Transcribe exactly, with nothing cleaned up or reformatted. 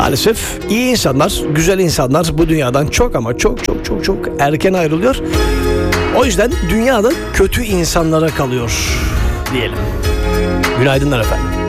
Maalesef iyi insanlar, güzel insanlar bu dünyadan çok ama çok çok çok çok erken ayrılıyor. O yüzden dünyada kötü insanlara kalıyor diyelim. Günaydınlar efendim.